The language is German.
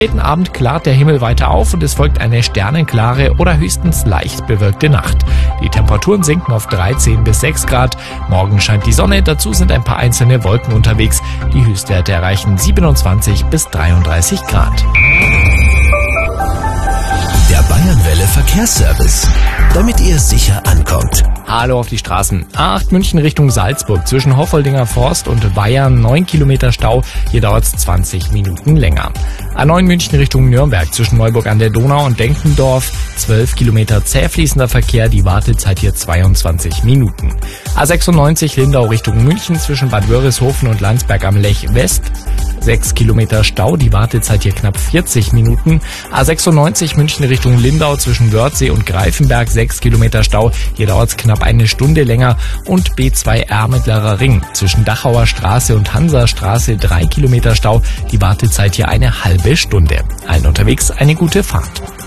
Am Abend klart der Himmel weiter auf und es folgt eine sternenklare oder höchstens leicht bewölkte Nacht. Die Temperaturen sinken auf 13 bis 6 Grad. Morgen scheint die Sonne, dazu sind ein paar einzelne Wolken unterwegs. Die Höchstwerte erreichen 27 bis 33 Grad. Der Bayernwelle Verkehrsservice, damit ihr sicher ankommt. Hallo auf die Straßen. A8 München Richtung Salzburg zwischen Hoffoldinger Forst und Weiher 9 Kilometer Stau. Hier dauert es 20 Minuten länger. A9 München Richtung Nürnberg zwischen Neuburg an der Donau und Denkendorf 12 Kilometer zäh fließender Verkehr. Die Wartezeit hier 22 Minuten. A96 Lindau Richtung München zwischen Bad Wörishofen und Landsberg am Lech West 6 Kilometer Stau, die Wartezeit hier knapp 40 Minuten. A96 München Richtung Lindau zwischen Wörthsee und Greifenberg 6 Kilometer Stau, hier dauert es knapp eine Stunde länger. Und B2R Mittlerer Ring zwischen Dachauer Straße und Hansastraße 3 Kilometer Stau, die Wartezeit hier eine halbe Stunde. Allen unterwegs eine gute Fahrt.